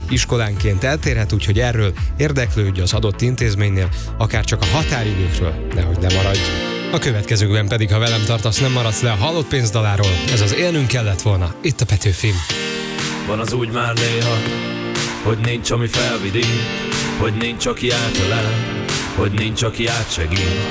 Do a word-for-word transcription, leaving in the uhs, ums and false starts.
iskolánként eltérhet, úgyhogy erről érdeklődj az adott intézménynél, akár csak a határidőkről, nehogy lemaradj. A következőkben pedig, ha velem tartasz, nem maradsz le a halott pénzdaláról. Ez az Élnünk kellett volna, itt a Petőfim. Van az úgy már néha, hogy nincs, ami felvidít, hogy nincs, aki átölel, hogy nincs, aki átsegít.